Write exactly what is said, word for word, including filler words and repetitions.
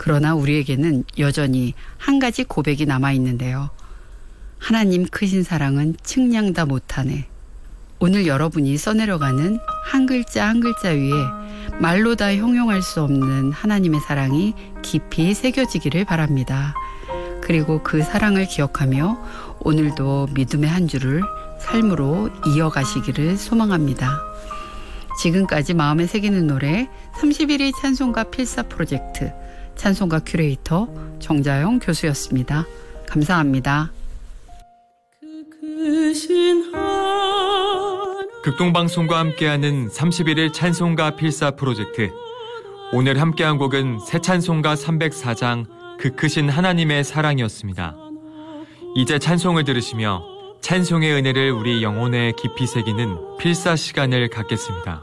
그러나 우리에게는 여전히 한 가지 고백이 남아있는데요. 하나님 크신 사랑은 측량다 못하네. 오늘 여러분이 써내려가는 한 글자 한 글자 위에 말로 다 형용할 수 없는 하나님의 사랑이 깊이 새겨지기를 바랍니다. 그리고 그 사랑을 기억하며 오늘도 믿음의 한 줄을 삶으로 이어가시기를 소망합니다. 지금까지 마음에 새기는 노래 삼십일 일 찬송가 필사 프로젝트 찬송가 큐레이터 정자영 교수였습니다. 감사합니다. 극동방송과 함께하는 삼십일 일 찬송가 필사 프로젝트. 오늘 함께한 곡은 새 찬송가 삼백사 장 그 크신 하나님의 사랑이었습니다. 이제 찬송을 들으시며 찬송의 은혜를 우리 영혼에 깊이 새기는 필사 시간을 갖겠습니다.